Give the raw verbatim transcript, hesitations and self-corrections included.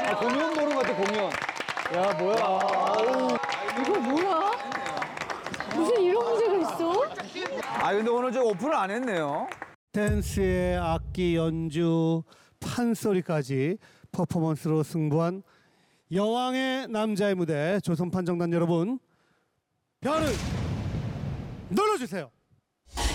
아, 공연 보는 것 같아, 공연. 야, 뭐야. 이거 뭐야? 무슨 이런 문제가 있어? 아, 근데 오늘 저 오픈을 안 했네요. 댄스의 악기 연주, 판소리까지 퍼포먼스로 승부한 여왕의 남자의 무대 조선 판정단 여러분 별을 눌러주세요.